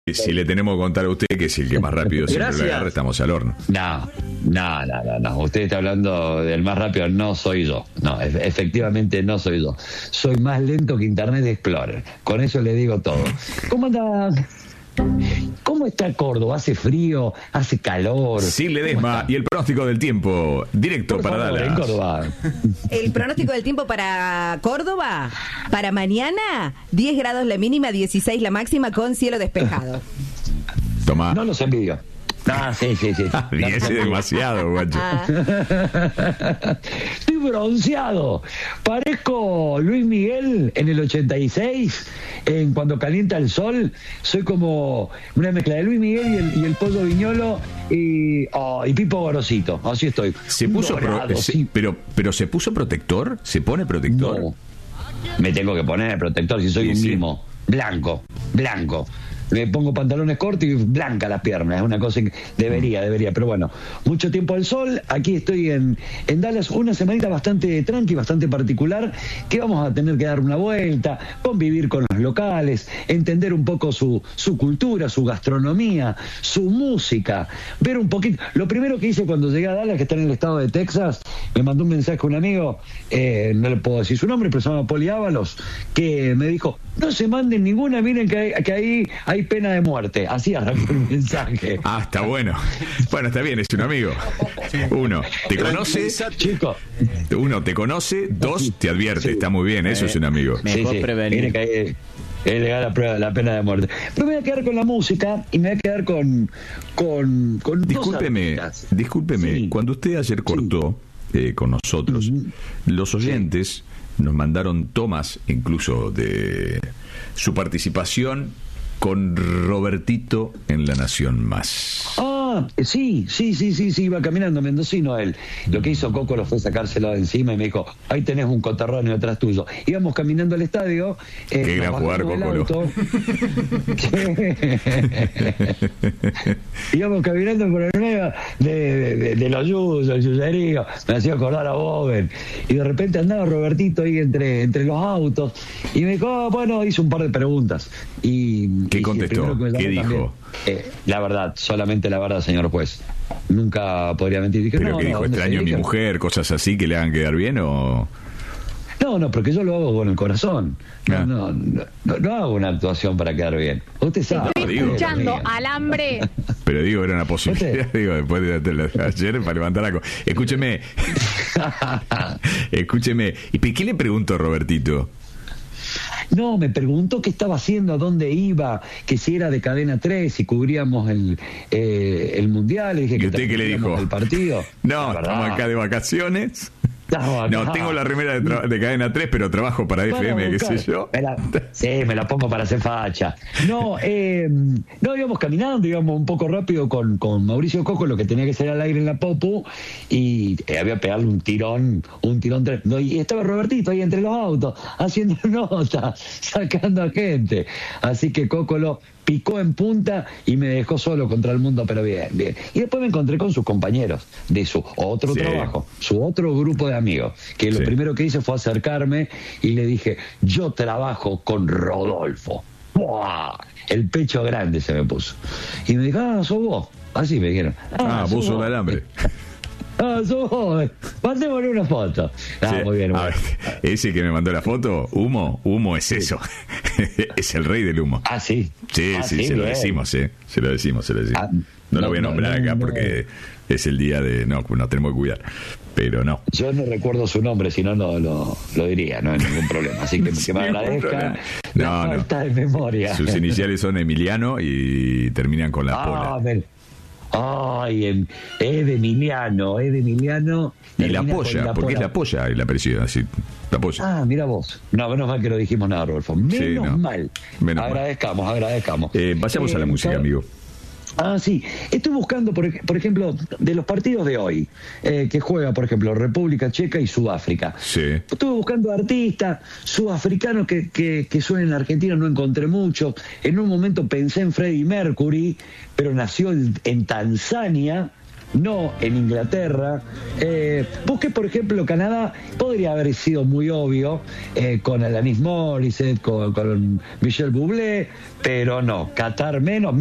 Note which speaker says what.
Speaker 1: Si le tenemos que contar a usted que es el que más rápido siempre lo agarra, estamos al horno.
Speaker 2: No. Usted está hablando del más rápido, no soy yo. No, efectivamente no soy yo. Soy más lento que Internet Explorer. Con eso le digo todo. ¿Cómo anda? ¿Cómo está Córdoba? ¿Hace frío? ¿Hace calor?
Speaker 1: Sí, Ledesma. Y el pronóstico del tiempo, directo
Speaker 2: Por
Speaker 1: para
Speaker 2: favor,
Speaker 1: Dallas.
Speaker 2: en Córdoba.
Speaker 3: El pronóstico del tiempo para Córdoba, para mañana, 10 grados la mínima, 16 la máxima, con cielo despejado.
Speaker 1: Tomá.
Speaker 2: No los envidio. Ah, sí.
Speaker 1: 10 es demasiado, guacho.
Speaker 2: Estoy bronceado. Parezco Luis Miguel en el 86, en Cuando calienta el sol. Soy como una mezcla de Luis Miguel y el Pollo Viñolo y Pipo Gorosito. Así estoy.
Speaker 1: Se puso
Speaker 2: Dorado, sí.
Speaker 1: pero se puso protector, se pone protector.
Speaker 2: No. Me tengo que poner protector si soy un mimo. Blanco. Me pongo pantalones cortos y blanca las piernas. Es una cosa que debería. Pero bueno, mucho tiempo al sol. Aquí estoy en Dallas. Una semanita bastante tranqui, bastante particular, que vamos a tener que dar una vuelta, convivir con los locales, entender un poco su cultura, su gastronomía, su música, ver un poquito. Lo primero que hice cuando llegué a Dallas, que está en el estado de Texas, me mandó un mensaje un amigo, no le puedo decir su nombre, pero se llama Poli Ábalos, que me dijo: no se manden ninguna, miren que ahí hay pena de muerte. Así arrancó el mensaje.
Speaker 1: Ah, está bueno. Bueno, está bien, es un amigo. Uno, te conoce.
Speaker 2: Chico.
Speaker 1: Uno, te conoce. Dos, te advierte.
Speaker 2: Sí.
Speaker 1: Está muy bien, eso es un amigo.
Speaker 4: Mejor prevenir.
Speaker 2: Miren que ahí es legal la pena de muerte. Pero me voy a quedar con la música y me voy a quedar con
Speaker 1: Discúlpeme,
Speaker 2: Sí.
Speaker 1: cuando usted ayer cortó con nosotros, los oyentes nos mandaron tomas incluso de su participación con Robertito en La Nación Más.
Speaker 2: Sí, iba caminando mendocino él. Lo que hizo Coco lo fue sacárselo de encima y me dijo: ahí tenés un coterráneo atrás tuyo. Íbamos caminando al estadio.
Speaker 1: Qué gran jugar, Coco.
Speaker 2: Íbamos caminando por el medio de los yuyos, el yuyerío. Me hacía acordar a Boben. Y de repente andaba Robertito ahí entre los autos. Y me dijo: bueno, hice un par de preguntas.
Speaker 1: ¿Qué contestó? ¿Qué dijo?
Speaker 2: La verdad, solamente la verdad, señor juez. Nunca podría mentir. Dije,
Speaker 1: ¿Pero qué dijo? ¿Extraño a mi mujer? ¿Cosas así que le hagan quedar bien o...?
Speaker 2: No, porque yo lo hago con el corazón. No hago una actuación para quedar bien. Usted sabe.
Speaker 5: Estoy escuchando alambre.
Speaker 1: Pero digo, era una posibilidad, después de ayer para levantar algo. Escúcheme. ¿Y qué le preguntó Robertito?
Speaker 2: No, me preguntó qué estaba haciendo, a dónde iba, que si era de Cadena 3, si cubríamos el Mundial. Le dije,
Speaker 1: ¿y usted qué le dijo?
Speaker 2: El partido.
Speaker 1: No, estamos acá de vacaciones. No, tengo la remera de Cadena 3, pero trabajo para FM, qué sé yo.
Speaker 2: Me la pongo para hacer facha. No, íbamos caminando, íbamos un poco rápido con Mauricio Coco, lo que tenía que ser al aire en la Popu, y había que pegarle un tirón. Y estaba Robertito ahí entre los autos, haciendo notas, sacando a gente. Así que Coco lo picó en punta y me dejó solo contra el mundo, pero bien. Y después me encontré con sus compañeros de su otro trabajo, su otro grupo de amigos, que lo primero que hice fue acercarme y le dije: yo trabajo con Rodolfo. ¡Buah! El pecho grande se me puso. Y me dijo: sos vos. Así me dijeron.
Speaker 1: Vos sos el alambre.
Speaker 2: Sos vos. Mandémosle una foto. Muy bien.
Speaker 1: A ver, ese que me mandó la foto, humo es eso. Es el rey del humo.
Speaker 2: Sí.
Speaker 1: Sí, se lo decimos, Se lo decimos. No lo voy a nombrar acá porque es el día de... No, tenemos que cuidar. Pero no.
Speaker 2: Yo no recuerdo su nombre, si no lo diría, no hay ningún problema. Así que me agradezca la falta de memoria.
Speaker 1: Sus iniciales son Emiliano y terminan con la Pola.
Speaker 2: Ay, es de Emiliano.
Speaker 1: Y la polla, porque es la polla y la apellido, así. La polla.
Speaker 2: Mira vos. No, menos mal que no dijimos nada, Rodolfo. Menos mal. Agradezcamos.
Speaker 1: Vayamos a la música, amigo.
Speaker 2: Sí. Estoy buscando, por ejemplo, de los partidos de hoy, que juega, por ejemplo, República Checa y Sudáfrica.
Speaker 1: Sí.
Speaker 2: Estuve buscando artistas sudafricanos que suenen en Argentina, no encontré mucho. En un momento pensé en Freddie Mercury, pero nació en Tanzania. no en Inglaterra. Busqué, por ejemplo, Canadá, podría haber sido muy obvio, con Alanis Morissette, con Michel Bublé, pero no, Qatar menos.